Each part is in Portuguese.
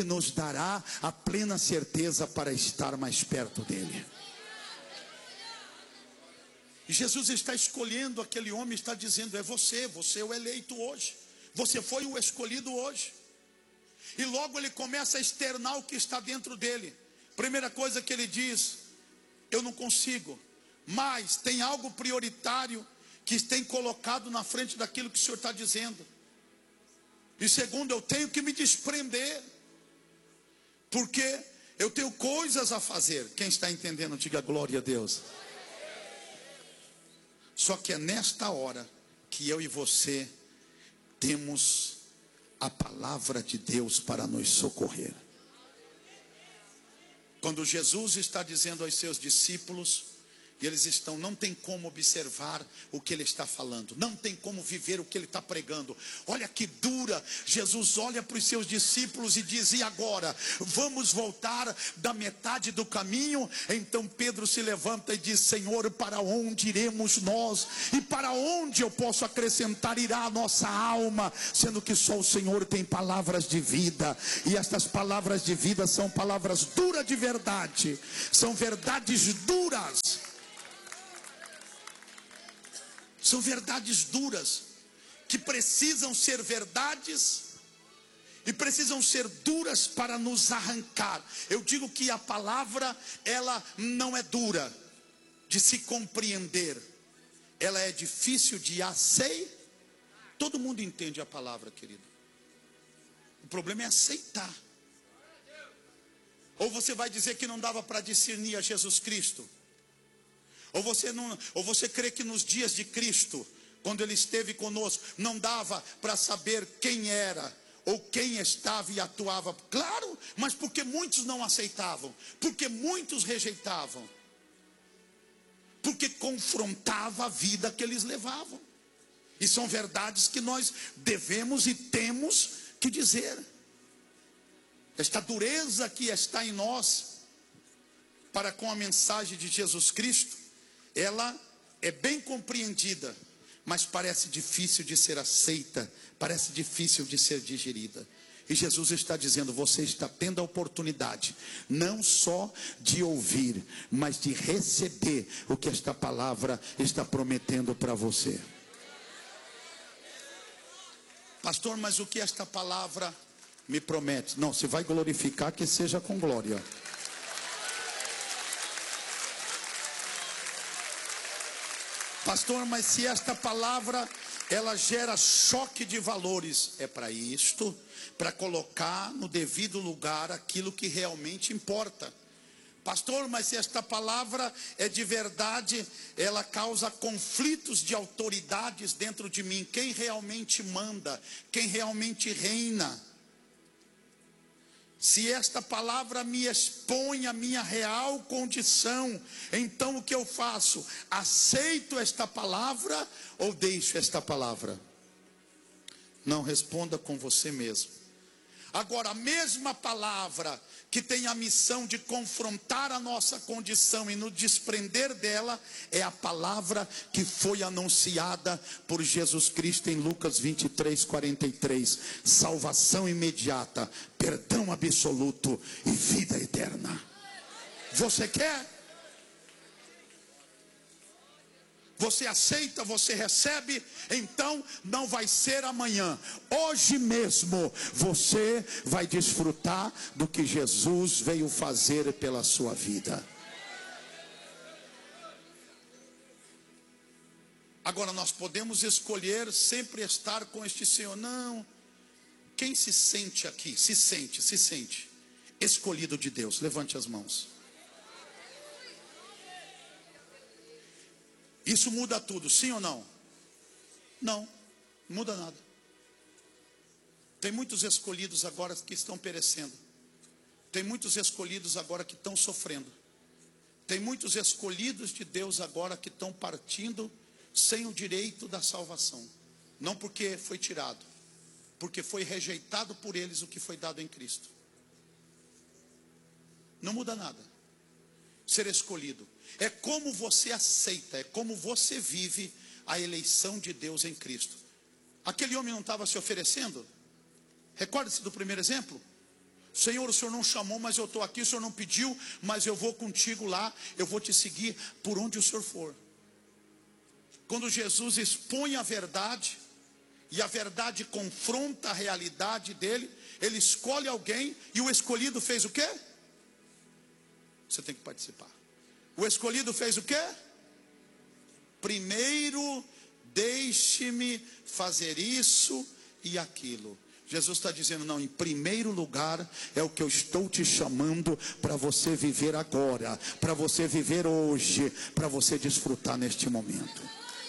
nos dará a plena certeza para estar mais perto dele. E Jesus está escolhendo aquele homem, está dizendo: é você é o eleito hoje, você foi o escolhido hoje. E logo ele começa a externar o que está dentro dele. Primeira coisa que ele diz: eu não consigo, mas tem algo prioritário que tem colocado na frente daquilo que o Senhor está dizendo. E segundo, eu tenho que me desprender, porque eu tenho coisas a fazer. Quem está entendendo, diga glória a Deus. Só que é nesta hora que eu e você temos a palavra de Deus para nos socorrer. Quando Jesus está dizendo aos seus discípulos, e eles estão, não tem como observar o que ele está falando, não tem como viver o que ele está pregando. Olha que dura. Jesus olha para os seus discípulos e diz: e agora? Vamos voltar da metade do caminho? Então Pedro se levanta e diz: Senhor, para onde iremos nós? E para onde eu posso acrescentar irá a nossa alma? Sendo que só o Senhor tem palavras de vida, e estas palavras de vida são palavras duras de verdade, são verdades duras. São verdades duras, que precisam ser verdades, e precisam ser duras para nos arrancar. Eu digo que a palavra, ela não é dura de se compreender, ela é difícil de aceitar. Todo mundo entende a palavra, querido. O problema é aceitar. Ou você vai dizer que não dava para discernir a Jesus Cristo? Ou você crê que nos dias de Cristo, quando ele esteve conosco, não dava para saber quem era ou quem estava e atuava? Claro, mas porque muitos não aceitavam, porque muitos rejeitavam, porque confrontava a vida que eles levavam. E são verdades que nós devemos e temos que dizer. Esta dureza que está em nós para com a mensagem de Jesus Cristo, ela é bem compreendida, mas parece difícil de ser aceita, parece difícil de ser digerida. E Jesus está dizendo: você está tendo a oportunidade, não só de ouvir, mas de receber o que esta palavra está prometendo para você. Pastor, mas o que esta palavra me promete? Não, se vai glorificar, que seja com glória. Pastor, mas se esta palavra, ela gera choque de valores, é para isto, para colocar no devido lugar aquilo que realmente importa. Pastor, mas se esta palavra é de verdade, ela causa conflitos de autoridades dentro de mim. Quem realmente manda? Quem realmente reina? Se esta palavra me expõe a minha real condição, então o que eu faço? Aceito esta palavra ou deixo esta palavra? Não, responda com você mesmo. Agora, a mesma palavra que tem a missão de confrontar a nossa condição e nos desprender dela, é a palavra que foi anunciada por Jesus Cristo em Lucas 23:43. Salvação imediata, perdão absoluto e vida eterna. Você quer? Você aceita, você recebe, então não vai ser amanhã. Hoje mesmo você vai desfrutar do que Jesus veio fazer pela sua vida. Agora nós podemos escolher sempre estar com este Senhor. Não. Quem se sente aqui, se sente escolhido de Deus, levante as mãos. Isso muda tudo, sim ou não? Não, não muda nada. Tem muitos escolhidos agora que estão perecendo. Tem muitos escolhidos agora que estão sofrendo. Tem muitos escolhidos de Deus agora que estão partindo sem o direito da salvação. Não porque foi tirado, porque foi rejeitado por eles o que foi dado em Cristo. Não muda nada. Ser escolhido é como você aceita, é como você vive a eleição de Deus em Cristo. Aquele homem não estava se oferecendo? Recorda-se do primeiro exemplo? Senhor, o Senhor não chamou, mas eu estou aqui. O Senhor não pediu, mas eu vou contigo lá. Eu vou te seguir por onde o Senhor for. Quando Jesus expõe a verdade, e a verdade confronta a realidade dele, ele escolhe alguém, e o escolhido fez o quê? Você tem que participar. O escolhido fez o quê? Primeiro, deixe-me fazer isso e aquilo. Jesus está dizendo, não, em primeiro lugar é o que eu estou te chamando para você viver agora, para você viver hoje, para você desfrutar neste momento.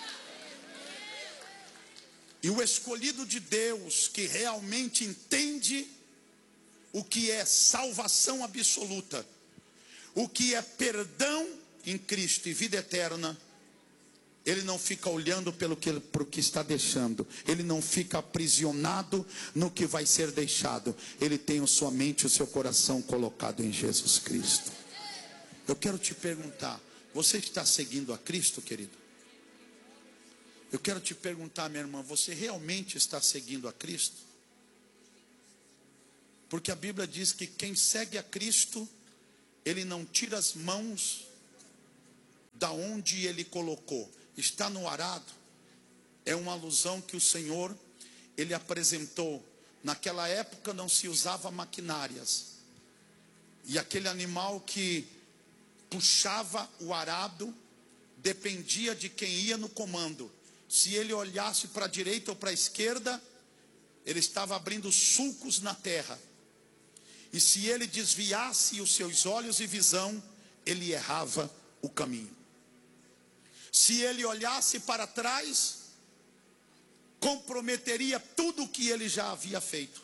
E o escolhido de Deus, que realmente entende o que é salvação absoluta, o que é perdão em Cristo e vida eterna, ele não fica olhando para o que está deixando, ele não fica aprisionado no que vai ser deixado, ele tem a sua mente, o seu coração colocado em Jesus Cristo. Eu quero te perguntar, você está seguindo a Cristo, querido? Eu quero te perguntar, minha irmã, você realmente está seguindo a Cristo? Porque a Bíblia diz que quem segue a Cristo, ele não tira as mãos da onde ele colocou. Está no arado. É uma alusão que o Senhor, ele apresentou. Naquela época não se usava maquinárias. E aquele animal que puxava o arado, dependia de quem ia no comando. Se ele olhasse para a direita ou para a esquerda, ele estava abrindo sulcos na terra. E se ele desviasse os seus olhos e visão, ele errava o caminho. Se ele olhasse para trás, comprometeria tudo o que ele já havia feito.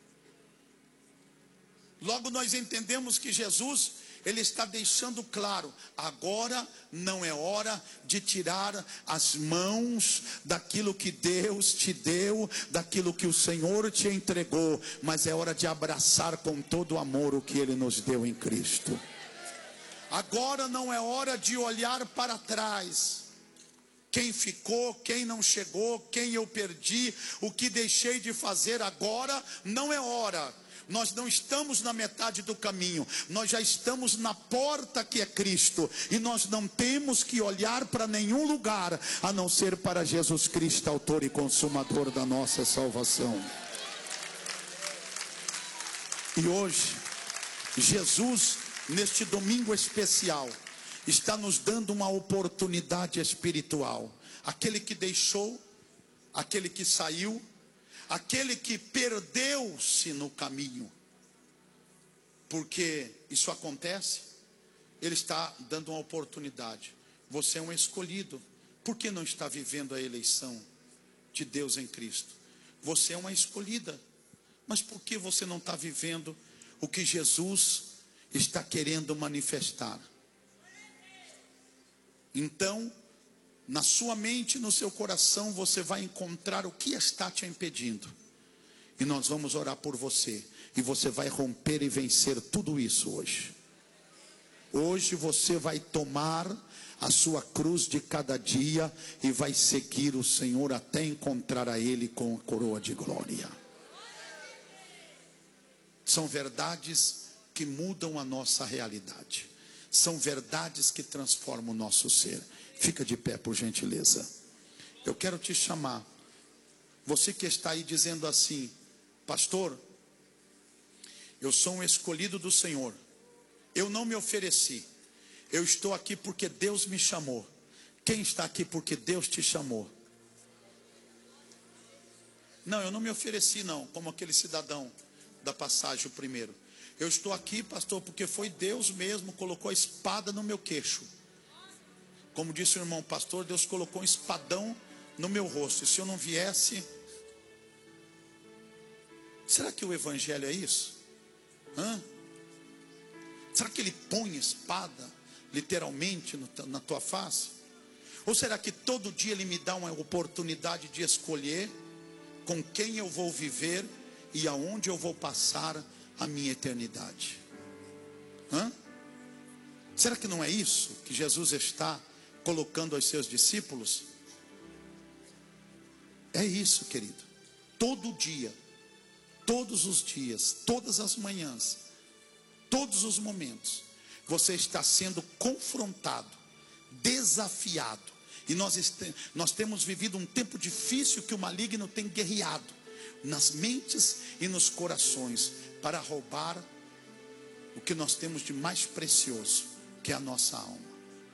Logo nós entendemos que Jesus, ele está deixando claro, agora não é hora de tirar as mãos daquilo que Deus te deu, daquilo que o Senhor te entregou, mas é hora de abraçar com todo o amor o que ele nos deu em Cristo. Agora não é hora de olhar para trás. Quem ficou, quem não chegou, quem eu perdi, o que deixei de fazer, agora não é hora. Nós não estamos na metade do caminho, nós já estamos na porta que é Cristo, e nós não temos que olhar para nenhum lugar, a não ser para Jesus Cristo, autor e consumador da nossa salvação. E hoje, Jesus, neste domingo especial, está nos dando uma oportunidade espiritual. Aquele que deixou, aquele que saiu, aquele que perdeu-se no caminho, porque isso acontece, ele está dando uma oportunidade. Você é um escolhido, por que não está vivendo a eleição de Deus em Cristo? Você é uma escolhida, mas por que você não está vivendo o que Jesus está querendo manifestar? Então, na sua mente, no seu coração, você vai encontrar o que está te impedindo. E nós vamos orar por você. E você vai romper e vencer tudo isso hoje. Hoje você vai tomar a sua cruz de cada dia e vai seguir o Senhor até encontrar a Ele com a coroa de glória. São verdades que mudam a nossa realidade. São verdades que transformam o nosso ser. Fica de pé, por gentileza. Eu quero te chamar. Você que está aí dizendo assim: pastor, eu sou um escolhido do Senhor. Eu não me ofereci. Eu estou aqui porque Deus me chamou. Quem está aqui porque Deus te chamou? Não, eu não me ofereci não, como aquele cidadão da passagem o primeiro. Eu estou aqui, pastor, porque foi Deus mesmo, colocou a espada no meu queixo. Como disse o irmão pastor, Deus colocou um espadão no meu rosto. E se eu não viesse... Será que o evangelho é isso? Será que ele põe espada, literalmente, na tua face? Ou será que todo dia ele me dá uma oportunidade de escolher com quem eu vou viver e aonde eu vou passar a minha eternidade? Será que não é isso que Jesus está colocando aos seus discípulos? É isso, querido. Todo dia todos os dias, todas as manhãs, todos os momentos, você está sendo confrontado, desafiado. E nós temos vivido um tempo difícil que o maligno tem guerreado nas mentes e nos corações para roubar o que nós temos de mais precioso, que é a nossa alma.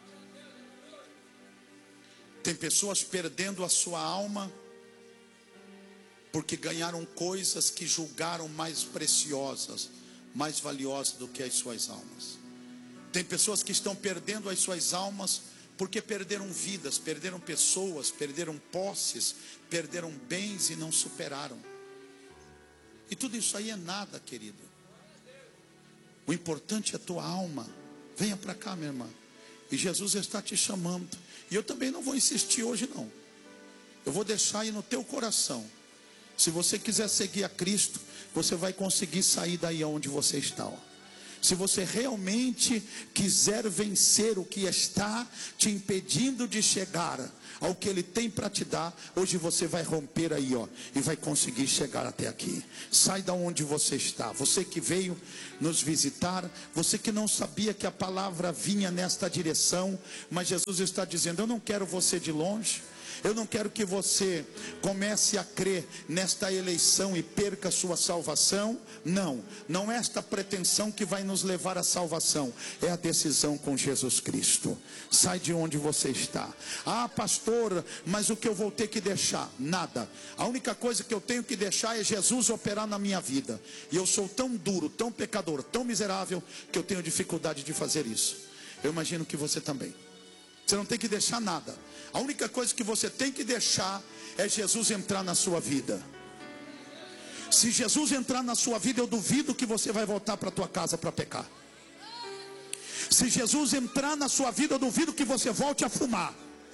Tem pessoas perdendo a sua alma porque ganharam coisas que julgaram mais preciosas, mais valiosas do que as suas almas. Tem pessoas que estão perdendo as suas almas porque perderam vidas, perderam pessoas, perderam posses, perderam bens e não superaram. E tudo isso aí é nada, querido. O importante é a tua alma. Venha para cá, minha irmã. E Jesus está te chamando. E eu também não vou insistir hoje não. Eu vou deixar aí no teu coração. Se você quiser seguir a Cristo, você vai conseguir sair daí onde você está, ó. Se você realmente quiser vencer o que está te impedindo de chegar ao que Ele tem para te dar, hoje você vai romper aí, ó, e vai conseguir chegar até aqui. Sai da onde você está. Você que veio nos visitar, você que não sabia que a palavra vinha nesta direção, mas Jesus está dizendo: eu não quero você de longe. Eu não quero que você comece a crer nesta eleição e perca a sua salvação. Não é esta pretensão que vai nos levar à salvação. É a decisão com Jesus Cristo. Sai de onde você está. Ah, pastor, mas o que eu vou ter que deixar? Nada. A única coisa que eu tenho que deixar é Jesus operar na minha vida. E eu sou tão duro, tão pecador, tão miserável, que eu tenho dificuldade de fazer isso. Eu imagino que você também. Você não tem que deixar nada. A única coisa que você tem que deixar é Jesus entrar na sua vida. Se Jesus entrar na sua vida, eu duvido que você vai voltar para a tua casa para pecar. Se Jesus entrar na sua vida, eu duvido que você volte a fumar.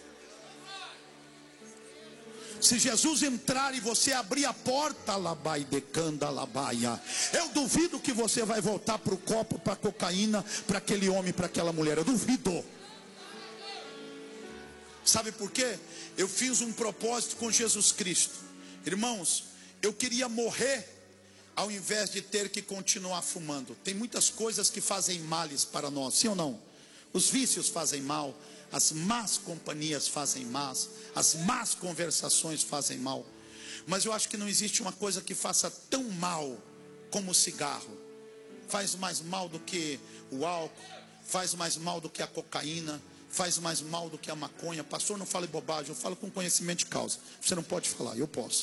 Se Jesus entrar e você abrir a porta, labai decanda labaia, eu duvido que você vai voltar para o copo, para a cocaína, para aquele homem, para aquela mulher. Eu duvido. Sabe por quê? Eu fiz um propósito com Jesus Cristo. Irmãos, eu queria morrer ao invés de ter que continuar fumando. Tem muitas coisas que fazem males para nós, sim ou não? Os vícios fazem mal, as más companhias fazem mal, as más conversações fazem mal. Mas eu acho que não existe uma coisa que faça tão mal como o cigarro. Faz mais mal do que o álcool, faz mais mal do que a cocaína, faz mais mal do que a maconha. Pastor, não fale bobagem, eu falo com conhecimento de causa. Você não pode falar, eu posso.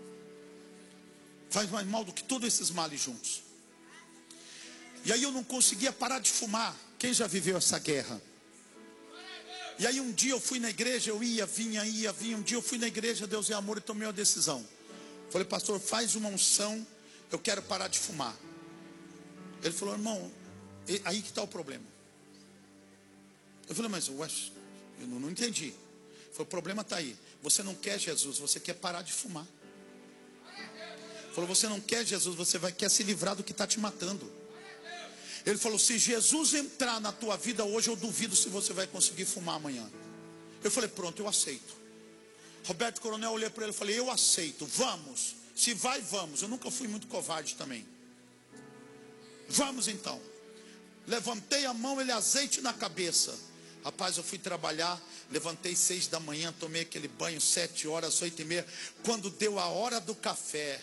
Faz mais mal do que todos esses males juntos. E aí eu não conseguia parar de fumar. Quem já viveu essa guerra? E aí um dia eu fui na igreja, eu ia, vinha. Um dia eu fui na igreja, Deus é amor, e tomei uma decisão. Falei, pastor, faz uma unção, eu quero parar de fumar. Ele falou, irmão, aí que está o problema. Eu falei, mas eu não entendi. Ele falou, o problema está aí. Você não quer Jesus, você quer parar de fumar. Ele falou, você não quer Jesus, você quer se livrar do que está te matando. Ele falou, se Jesus entrar na tua vida hoje, eu duvido se você vai conseguir fumar amanhã. Eu falei, pronto, eu aceito. Roberto Coronel, olhei para ele e falei, eu aceito, vamos. Se vai, vamos. Eu nunca fui muito covarde também. Vamos então. Levantei a mão, ele azeite na cabeça. Rapaz, eu fui trabalhar, levantei 6 da manhã, tomei aquele banho 7 horas, 8h30. Quando deu a hora do café,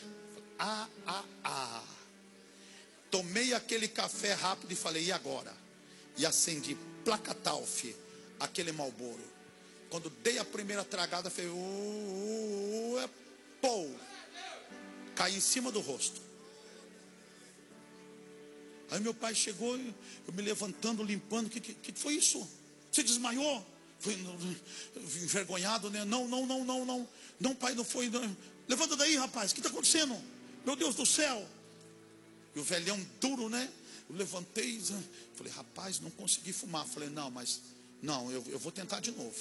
tomei aquele café rápido e falei, e agora? E acendi, placatalf, aquele Marlboro. Quando dei a primeira tragada, falei, caí em cima do rosto. Aí meu pai chegou, eu me levantando, limpando, que foi isso? Você desmaiou? Fui envergonhado, né? Não, pai, não foi. Não. Levanta daí, rapaz, o que está acontecendo? Meu Deus do céu. E o velhão duro, né? Eu levantei, falei, rapaz, não consegui fumar. Falei, eu vou tentar de novo.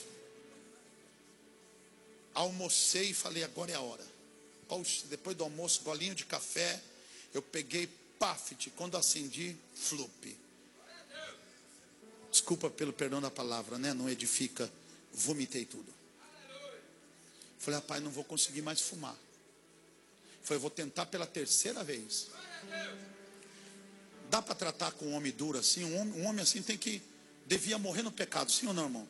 Almocei e falei, agora é a hora. Poxa, depois do almoço, golinho de café, eu peguei Pafit, quando acendi, flup. Desculpa pelo perdão da palavra, né? Não edifica, vomitei tudo. Falei, rapaz, não vou conseguir mais fumar. Falei, vou tentar pela terceira vez. Dá para tratar com um homem duro assim? Um homem assim devia morrer no pecado, sim ou não, irmão?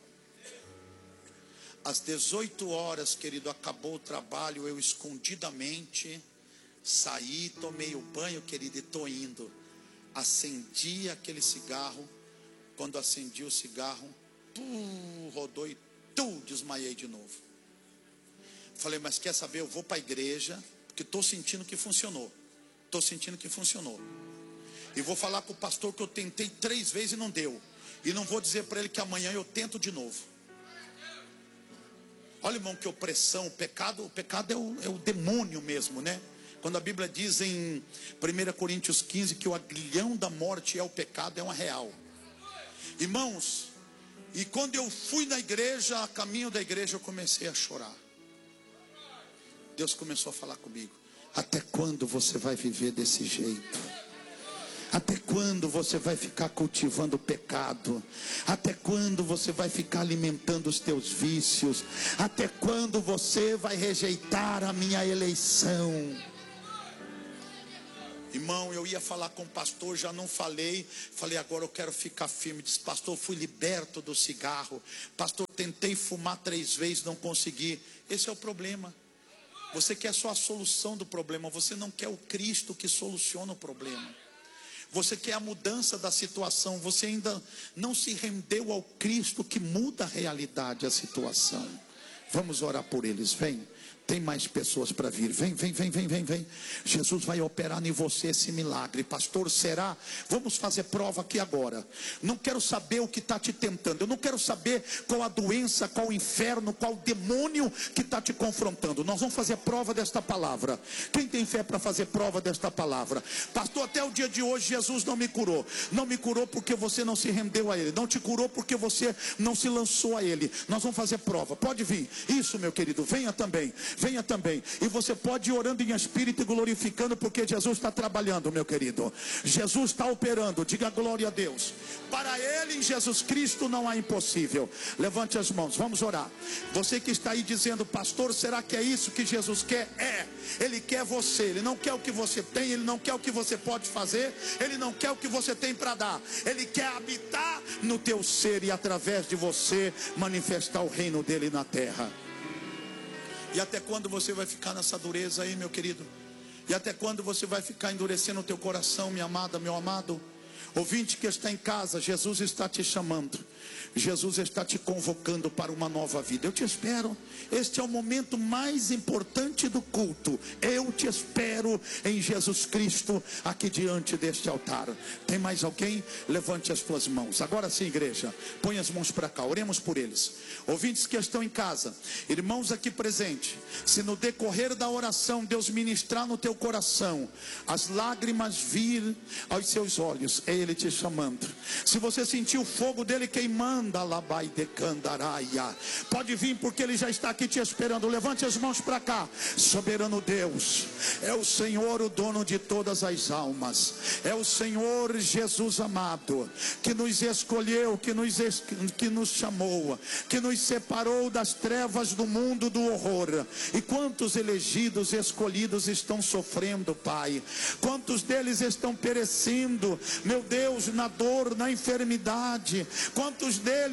Às 18 horas, querido, acabou o trabalho, eu escondidamente saí, tomei o banho, querido, e estou indo. Acendi aquele cigarro. Quando acendi o cigarro, rodou e desmaiei de novo. Falei, mas quer saber, eu vou para a igreja, porque estou sentindo que funcionou. E vou falar com o pastor que eu tentei 3 vezes e não deu. E não vou dizer para ele que amanhã eu tento de novo. Olha, irmão, que opressão. O pecado é o demônio mesmo, né? Quando a Bíblia diz em 1 Coríntios 15 que o aguilhão da morte é o pecado, é uma real. Irmãos, e quando eu fui na igreja, a caminho da igreja, eu comecei a chorar. Deus começou a falar comigo. Até quando você vai viver desse jeito? Até quando você vai ficar cultivando o pecado? Até quando você vai ficar alimentando os teus vícios? Até quando você vai rejeitar a minha eleição? Irmão, eu ia falar com o pastor, já não falei. Falei, agora eu quero ficar firme. Disse, pastor, fui liberto do cigarro. Pastor, tentei fumar 3 vezes, não consegui. Esse é o problema. Você quer só a solução do problema. Você não quer o Cristo que soluciona o problema. Você quer a mudança da situação. Você ainda não se rendeu ao Cristo que muda a realidade, a situação. Vamos orar por eles, vem. Tem mais pessoas para vir. Vem. Jesus vai operar em você esse milagre. Pastor, será? Vamos fazer prova aqui agora. Não quero saber o que está te tentando. Eu não quero saber qual a doença, qual o inferno, qual o demônio que está te confrontando. Nós vamos fazer prova desta palavra. Quem tem fé para fazer prova desta palavra? Pastor, até o dia de hoje Jesus não me curou. Não me curou porque você não se rendeu a Ele. Não te curou porque você não se lançou a Ele. Nós vamos fazer prova. Pode vir. Isso, meu querido. Venha também. E você pode ir orando em espírito e glorificando, porque Jesus está trabalhando, meu querido. Jesus está operando. Diga glória a Deus. Para Ele, em Jesus Cristo, não há impossível. Levante as mãos, vamos orar. Você que está aí dizendo, pastor, será que é isso que Jesus quer? É. Ele quer você. Ele não quer o que você tem. Ele não quer o que você pode fazer. Ele não quer o que você tem para dar. Ele quer habitar no teu ser e através de você manifestar o reino dele na terra. E até quando você vai ficar nessa dureza aí, meu querido? E até quando você vai ficar endurecendo o teu coração, minha amada, meu amado? Ouvinte que está em casa, Jesus está te chamando. Jesus está te convocando para uma nova vida. Eu te espero. Este é o momento mais importante do culto. Eu te espero em Jesus Cristo aqui diante deste altar. Tem mais alguém? Levante as tuas mãos. Agora sim, igreja, põe as mãos para cá. Oremos por eles. Ouvintes que estão em casa, irmãos aqui presentes, se no decorrer da oração Deus ministrar no teu coração, as lágrimas vir aos seus olhos, é Ele te chamando. Se você sentir o fogo dele queimando, pode vir, porque Ele já está aqui te esperando. Levante as mãos para cá. Soberano Deus, é o Senhor o dono de todas as almas. É o Senhor Jesus amado, que nos escolheu, que nos chamou, que nos separou das trevas do mundo do horror. E quantos elegidos, escolhidos estão sofrendo, Pai? Quantos deles estão perecendo, meu Deus, na dor, na enfermidade? Quantos deles